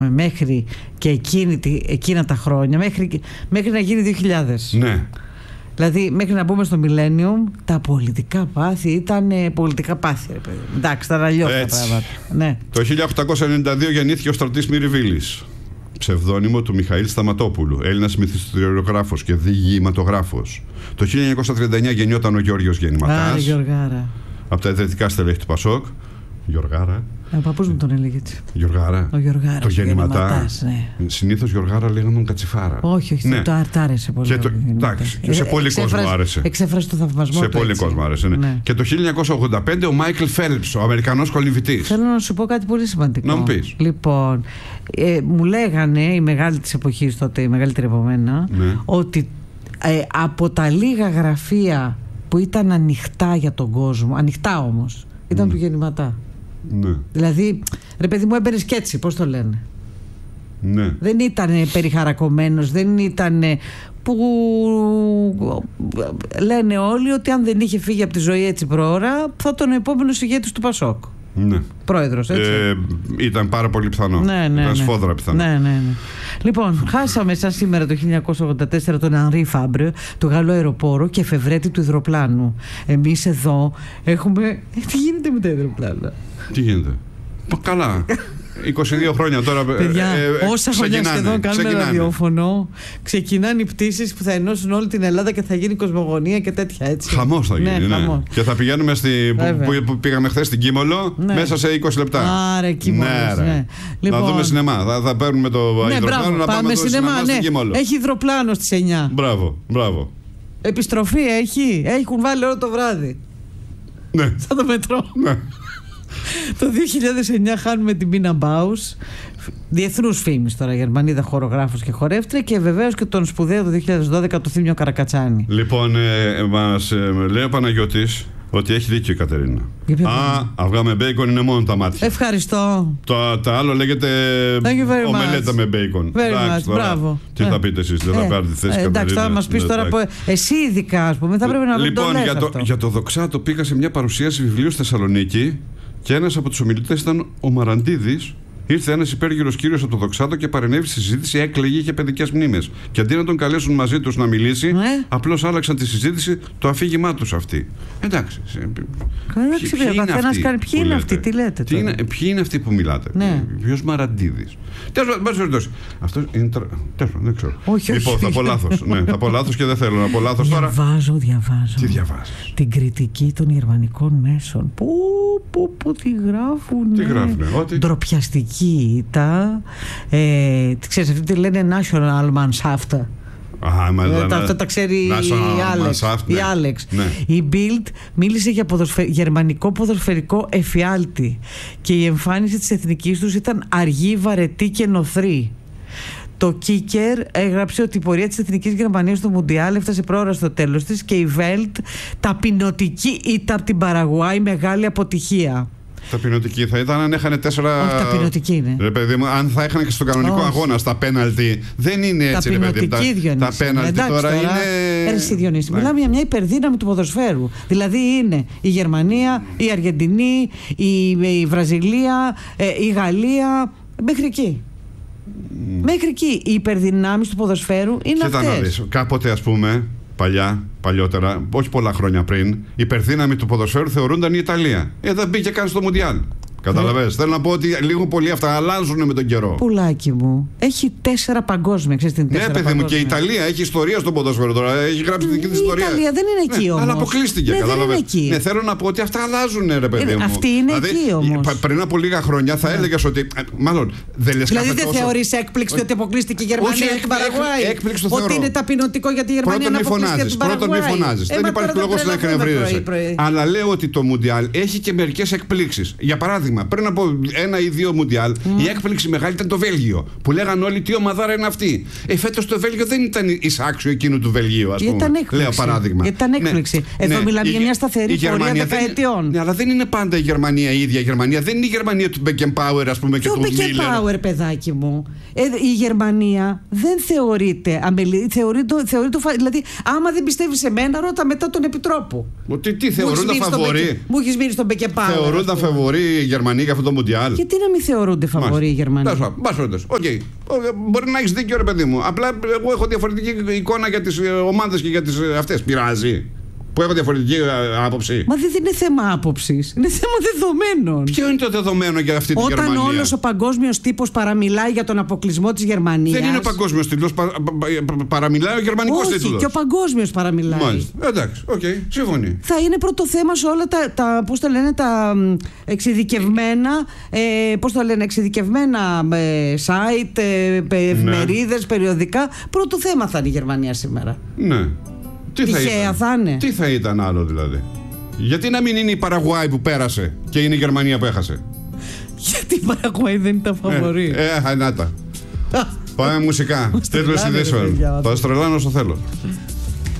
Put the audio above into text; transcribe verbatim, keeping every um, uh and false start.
μέχρι και εκείνη, εκείνα τα χρόνια, μέχρι, μέχρι να γίνει δύο χιλιάδες. Ναι. Δηλαδή, μέχρι να μπούμε στο Millennium, τα πολιτικά πάθη ήταν πολιτικά πάθη. Εντάξει, ήταν αλλιώς τα πράγματα. Ναι. Το χίλια οκτακόσια ενενήντα δύο γεννήθηκε ο Στρατής Μυριβίλης, ψευδόνυμο του Μιχαήλ Σταματόπουλου, Έλληνας μυθιστοριογράφος και διηγηματογράφος. Το χίλια εννιακόσια τριάντα εννιά γεννιόταν ο Γιώργος Γεννηματάς. Άρα, Γιωργάρα. Από τα ιδρυτικά στελέχη του Πασόκ. Γιωργάρα. Ο παππούς μου τον έλεγε έτσι. Γιωργάρα. Ο Γιωργάρα. Το Γεννηματά. Ναι. Συνήθως Γιωργάρα λέγανε τον Κατσιφάρα. Όχι, όχι. Ναι. Το άρεσε πολύ. Και, το, εντάξει, και σε πολύ κόσμο άρεσε. Εξέφρασε το θαυμασμό σε του. Σε πολύ κόσμο άρεσε. Ναι. Ναι. Και το χίλια εννιακόσια ογδόντα πέντε ο Μάικλ Φέλπς, ο Αμερικανός κολυμβητής. Θέλω να σου πω κάτι πολύ σημαντικό. Να μου πεις. Λοιπόν, ε, μου λέγανε οι μεγάλοι της εποχής τότε, οι μεγαλύτεροι από μένα, ναι. ότι ε, από τα λίγα γραφεία που ήταν ανοιχτά για τον κόσμο, ανοιχτά όμως, ήταν mm. του Γεννηματά. Ναι. Δηλαδή, ρε παιδί μου, έμπαινες και έτσι, πώς το λένε. Ναι. Δεν ήταν περιχαρακωμένος, δεν ήταν που λένε όλοι ότι αν δεν είχε φύγει από τη ζωή έτσι προώρα, θα ήταν ο επόμενος ηγέτης του Πασόκ. Ναι. Πρόεδρος, έτσι. Ε, ήταν πάρα πολύ πιθανό. Ναι, ναι, ήταν ναι. σφόδρα πιθανό. Ναι, ναι, ναι. Λοιπόν, χάσαμε σαν σήμερα το χίλια εννιακόσια ογδόντα τέσσερα τον Ανρί Φάμπρε, το Γάλλο αεροπόρο και εφευρέτη του υδροπλάνου. Εμείς εδώ έχουμε. Τι γίνεται με τα υδροπλάνα? Τι γίνεται? Καλά. είκοσι δύο χρόνια τώρα. Παιδιά, ε, ε, όσα χρόνια σχεδόν κάνουμε ξεκινάνε. ραδιόφωνο, ξεκινάνε οι πτήσεις που θα ενώσουν όλη την Ελλάδα και θα γίνει κοσμογονία και τέτοια, έτσι. Χαμός θα γίνει. Ναι, ναι. χαμός. Και θα πηγαίνουμε στη, που, που πήγαμε χθες στην Κίμολο, ναι. μέσα σε είκοσι λεπτά. Άρα, Κίμολος, ναι, ναι. Λοιπόν, να δούμε σινεμά. Θα, θα παίρνουμε το ναι, υδροπλάνο μπράβο, να πάμε, πάμε σινεμά, σινεμά ναι. στην Κίμολο. Έχει υδροπλάνο στις εννιά. Μπράβο, μπράβο. Επιστροφή έχει. Έχουν βάλει όλο το βράδυ. Ναι. Σαν το μετρό. Ναι. Το δύο χιλιάδες εννιά χάνουμε την Πίνα Μπάους, διεθνούς φήμης τώρα, Γερμανίδα χορογράφος και χορεύτρια, και βεβαίως και τον σπουδαίο το δύο χιλιάδες δώδεκα του Θήμιο Καρακατσάνη. Λοιπόν, ε, μας ε, λέει ο Παναγιώτης ότι έχει δίκιο η Κατερίνα. Α, αυγά με μπέικον είναι μόνο τα μάτια. Ευχαριστώ. Το, το άλλο λέγεται ομελέτα με μπέικον. Εντάξει, μπράβο. Τι ε. θα πείτε εσείς, δεν θα πάρετε τη θέση. Ε, εντάξει, θα μας πεις τώρα. Εσύ ειδικά, ας πούμε, θα πρέπει να λοιπόν, το λες για, αυτό. το, για το Δοξάτο πήγα σε μια παρουσίαση βιβλίου στη Θεσσαλονίκη και ένας από τους ομιλητές ήταν ο Μαραντίδης. Ήρθε ένας υπέργυρος κύριος από το Δοξάτο και παρενέβη στη συζήτηση, έκλαιγε, είχε παιδικές μνήμες. Και αντί να τον καλέσουν μαζί τους να μιλήσει, ε? απλώς άλλαξαν τη συζήτηση, το αφήγημά τους αυτοί. Εντάξει. Εντάξει, ποιοι είναι αυτοί, ποιοι είναι αυτοί, τι λέτε τι είναι, ποιοι είναι αυτοί που μιλάτε? Ναι. Ποιος Μαραντίδης? Τέλος πάντων, αυτό είναι. Τέλος δεν ξέρω. Όχι, λοιπόν, όχι. θα πω λάθος. Ναι, θα πω λάθος και δεν θέλω να πω λάθος τώρα. Διαβάζω, διαβάζω. Τι διαβάζεις? Την κριτική των γερμανικών μέσων. Πού, πού, πού τη γράφουν. Τι γράφουνε, ότι. Ντροπιαστική ήττα. Ε, ξέρεις, αυτή τη λένε National Mannschaft. Α, μα, ε, τα, αυτά τα ξέρει η Άλεξ. Ναι. Η, Άλεξ. Ναι. Η Bild μίλησε για ποδοσφαι... γερμανικό ποδοσφαιρικό εφιάλτη και η εμφάνιση της εθνικής τους ήταν αργή, βαρετή και νοθρή. Το Κίκερ έγραψε ότι η πορεία της εθνικής Γερμανίας στο Μουντιάλ έφτασε πρόωρα στο τέλος της και η Βέλτ ταπεινωτική ήταν από την Παραγουάη, μεγάλη αποτυχία. Ταπεινωτική θα ήταν αν έχανε τέσσερα. Όχι, ταπεινωτική είναι. Ρε παιδί μου, αν θα έχανε και στον κανονικό Όχι. αγώνα στα πέναλτι. Δεν είναι έτσι, ρε παιδί μου. Τα, τα πέναλτι εντάξει, τώρα, τώρα είναι. Έρση Διονύση. Μιλάμε για μια υπερδύναμη του ποδοσφαίρου. Δηλαδή είναι η Γερμανία, η Αργεντινή, η, η Βραζιλία, η Γαλλία. Μέχρι εκεί. Mm. Μέχρι εκεί. Οι υπερδυνάμεις του ποδοσφαίρου είναι αυτές. Κοίτα να δεις. Κάποτε, ας πούμε, παλιά, παλιότερα, όχι πολλά χρόνια πριν, η υπερδύναμη του ποδοσφαίρου θεωρούνταν η Ιταλία. Ε, δεν μπήκε καν στο Μουντιάλ. Καταλαβαίνεις. Θέλω να πω ότι λίγο πολύ αυτά αλλάζουν με τον καιρό. Πουλάκι μου. Έχει τέσσερα παγκόσμια. Ξέρεις την τέσσερα ναι, παιδί παγκόσμια. μου, και η Ιταλία έχει ιστορία στον ποδόσφαιρο τώρα. Έχει γράψει την δική της ιστορία. Η Ιταλία δεν είναι εκεί ναι, όμως. Αλλά αποκλείστηκε. Ναι, καταλαβαίνεις. Ναι, θέλω να πω ότι αυτά αλλάζουν, ρε παιδί μου. Αυτή είναι δηλαδή, εκεί όμως. Πριν από λίγα χρόνια θα ναι. έλεγες ότι. Μάλλον δεν λες δηλαδή δεν τόσο... θεωρείς έκπληξη ότι αποκλείστηκε η Γερμανία από την Παραγουάη. Έκπληξη το ότι θεωρώ. είναι ταπεινωτικό γιατί η Γερμανία είναι αποκλείστηκε από την Παραγουάη. Πρώτον, μη φωνάζεις. Δεν υπάρχει λόγος να εκνευρίζεσαι. Αλλά λέω ότι το Μουντιάλ έχει και μερικές εκπλήξεις. Για παράδειγμα, πριν από ένα ή δύο Μουντιάλ, mm. η έκπληξη μεγάλη ήταν το Βέλγιο. Που λέγαν όλοι τι ομαδάρα είναι αυτή. Ε, φέτος το Βέλγιο δεν ήταν εισάξιο εκείνου του Βελγίου, ας πούμε. Ήταν έκπληξη. Λέω παράδειγμα. Ήταν έκπληξη. Ναι. Εδώ ναι. μιλάμε η, για μια σταθερή πορεία δεκαετιών. Ναι, αλλά δεν είναι πάντα η Γερμανία η ίδια. Η Γερμανία δεν είναι η Γερμανία του Beckenbauer, ας πούμε, και του Μίλλερ. Το Beckenbauer, παιδάκι μου. Ε, η Γερμανία δεν θεωρείται αμελή. Θεωρεί το, θεωρεί το, δηλαδή, άμα δεν πιστεύει σε μένα, ρώτα μετά τον Επιτρόπο. Τι, τι θεωρούν τα φαβορί. Μου έχει μείνει στον Beckenbauer. Θεωρούν τα φαβορί Γερμανοί για αυτό το Μουντιάλ. Γιατί να μην θεωρούνται φαβοροί οι Γερμανοί. Μπας όντως. Οκ. Μπορεί να έχεις δίκιο, ρε παιδί μου. Απλά εγώ έχω διαφορετική εικόνα για τις ομάδες και για τις αυτές. Πειράζει που έχω διαφορετική άποψη? Μα δεν είναι θέμα άποψης. Είναι θέμα δεδομένων. Ποιο είναι το δεδομένο για αυτή τη Γερμανία? Όταν όλος ο παγκόσμιος τύπος παραμιλάει για τον αποκλεισμό της Γερμανίας. Δεν είναι ο παγκόσμιος τίτλος. Πα, πα, πα, παραμιλάει ο γερμανικός τίτλος. Όχι, και ο παγκόσμιος παραμιλάει. Μάλιστα. Εντάξει, οκ, okay, συμφωνεί. Θα είναι πρώτο θέμα σε όλα τα, τα πώς τα λένε, τα εξειδικευμένα, ε, πώς τα λένε, εξειδικευμένα ε, site, ε, εφημερίδες, ναι. περιοδικά. Πρώτο θέμα θα είναι η Γερμανία σήμερα. Ναι. Τι θα, ήταν, θα είναι. Τι θα ήταν άλλο δηλαδή? Γιατί να μην είναι η Παραγουάη που πέρασε και είναι η Γερμανία που έχασε? Γιατί η Παραγουάη δεν ήταν φαβορή. Ε, ε, να τα. Πάμε μουσικά. Τίτλος ειδήσεων. Το αστρολάνω όσο θέλω.